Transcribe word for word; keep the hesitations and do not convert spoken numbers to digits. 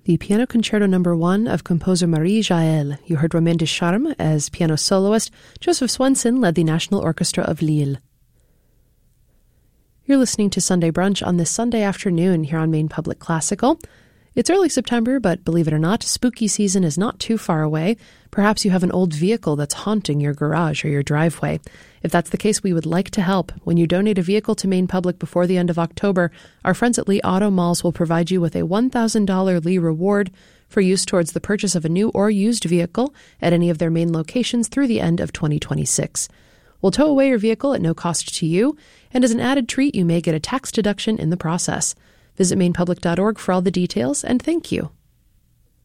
The Piano Concerto Number One of composer Marie Jaël. You heard Romain Descharmes as piano soloist. Joseph Swenson led the National Orchestra of Lille. You're listening to Sunday Brunch on this Sunday afternoon here on Maine Public Classical. It's early September, but believe it or not, spooky season is not too far away. Perhaps you have an old vehicle that's haunting your garage or your driveway. If that's the case, we would like to help. When you donate a vehicle to Maine Public before the end of October, our friends at Lee Auto Malls will provide you with a one thousand dollars Lee reward for use towards the purchase of a new or used vehicle at any of their Maine locations through the end of twenty twenty-six. We'll tow away your vehicle at no cost to you, and as an added treat, you may get a tax deduction in the process. Visit maine public dot org for all the details, and thank you.